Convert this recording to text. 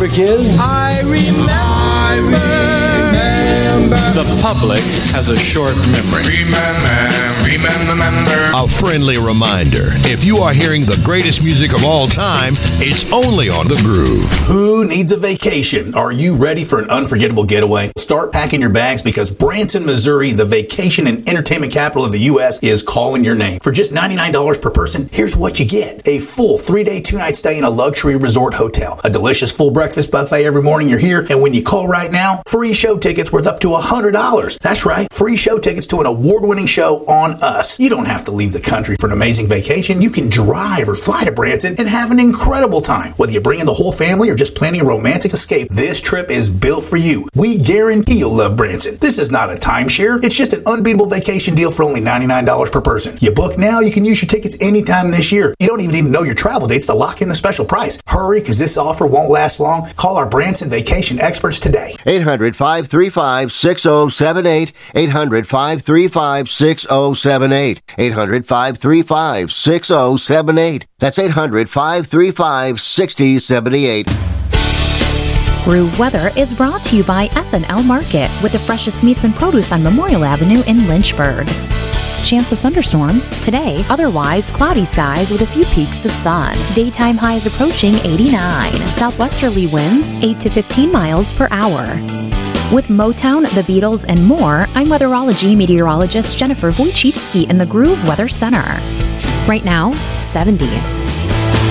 remember, kids? I remember. The public has a short memory. Remember. A friendly reminder, if you are hearing the greatest music of all time, it's only on The Groove. Who needs a vacation? Are you ready for an unforgettable getaway? Start packing your bags because Branson, Missouri, the vacation and entertainment capital of the U.S., is calling your name. For just $99 per person, here's what you get. A full 3-day, 2-night stay in a luxury resort hotel. A delicious full breakfast buffet every morning you're here. And when you call right now, free show tickets worth up to $100. That's right. Free show tickets to an award-winning show on us. You don't have to leave the country for an amazing vacation. You can drive or fly to Branson and have an incredible time. Whether you bring in the whole family or just planning a romantic escape, this trip is built for you. We guarantee you'll love Branson. This is not a timeshare. It's just an unbeatable vacation deal for only $99 per person. You book now, you can use your tickets anytime this year. You don't even need to know your travel dates to lock in the special price. Hurry, because this offer won't last long. Call our Branson vacation experts today. 800-535-6078. 800-535-6078. 800-535-6078. That's 800-535-6078. Groove Weather is brought to you by F&L Market with the freshest meats and produce on Memorial Avenue in Lynchburg. Chance of thunderstorms today, otherwise cloudy skies with a few peaks of sun. Daytime highs approaching 89. Southwesterly winds 8 to 15 miles per hour. With Motown, the Beatles, and more, I'm weatherology meteorologist Jennifer Wojcicki in the Groove Weather Center. Right now, 70.